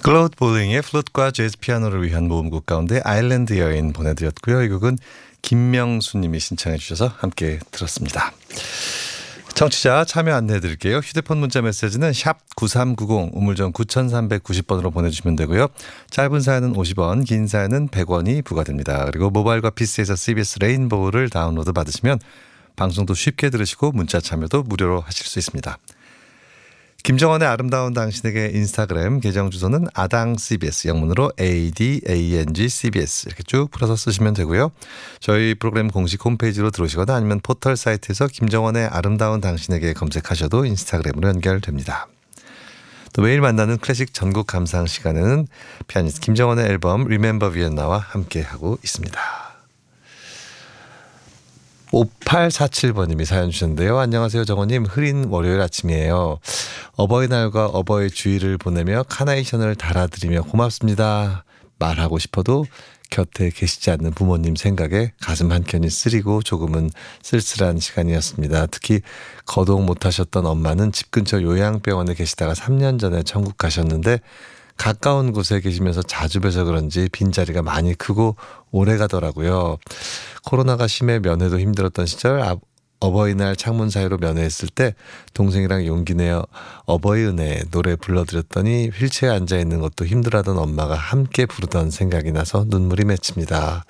클로드 볼링의 플룻과 재즈 피아노를 위한 모음곡 가운데 아일랜드 여인 보내드렸고요. 이 곡은 김명수님이 신청해 주셔서 함께 들었습니다. 청취자 참여 안내해드릴게요. 휴대폰 문자 메시지는 샵 9390 우물정 9390번으로 보내주시면 되고요. 짧은 사연은 50원, 긴 사연은 100원이 부과됩니다. 그리고 모바일과 PC에서 CBS 레인보우를 다운로드 받으시면 방송도 쉽게 들으시고 문자 참여도 무료로 하실 수 있습니다. 김정원의 아름다운 당신에게 인스타그램 계정 주소는 아당CBS, 영문으로 ADANGCBS 이렇게 쭉 풀어서 쓰시면 되고요. 저희 프로그램 공식 홈페이지로 들어오시거나 아니면 포털 사이트에서 김정원의 아름다운 당신에게 검색하셔도 인스타그램으로 연결됩니다. 또 매일 만나는 클래식 전국 감상 시간에는 피아니스트 김정원의 앨범 Remember Vienna와 함께하고 있습니다. 5847번님이 사연 주셨는데요. 안녕하세요 정원님. 흐린 월요일 아침이에요. 어버이날과 어버이 주일을 보내며 카네이션을 달아드리며 고맙습니다. 말하고 싶어도 곁에 계시지 않는 부모님 생각에 가슴 한켠이 쓰리고 조금은 쓸쓸한 시간이었습니다. 특히 거동 못하셨던 엄마는 집 근처 요양병원에 계시다가 3년 전에 천국 가셨는데 가까운 곳에 계시면서 자주 뵈서 그런지 빈자리가 많이 크고 오래 가더라고요. 코로나가 심해 면회도 힘들었던 시절 어버이날 창문 사이로 면회했을 때 동생이랑 용기 내어 어버이 은혜 노래 불러드렸더니 휠체어에 앉아있는 것도 힘들어하던 엄마가 함께 부르던 생각이 나서 눈물이 맺힙니다.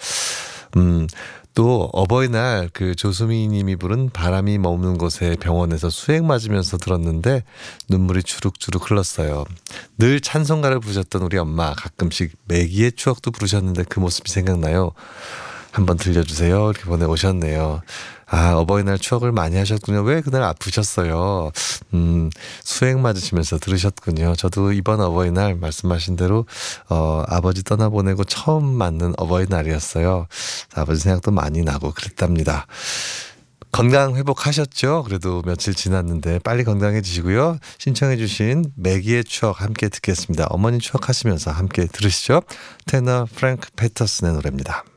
또 어버이날 그 조수미 님이 부른 바람이 머무는 곳에 병원에서 수액 맞으면서 들었는데 눈물이 주룩주룩 흘렀어요. 늘 찬송가를 부르셨던 우리 엄마, 가끔씩 매기의 추억도 부르셨는데 그 모습이 생각나요. 한번 들려주세요. 이렇게 보내오셨네요. 아, 어버이날 추억을 많이 하셨군요. 왜 그날 아프셨어요? 수액 맞으시면서 들으셨군요. 저도 이번 어버이날 말씀하신 대로 아버지 떠나보내고 처음 맞는 어버이날이었어요. 아버지 생각도 많이 나고 그랬답니다. 건강 회복하셨죠? 그래도 며칠 지났는데 빨리 건강해지시고요. 신청해 주신 매기의 추억 함께 듣겠습니다. 어머니 추억하시면서 함께 들으시죠. 테너 프랭크 패터슨의 노래입니다.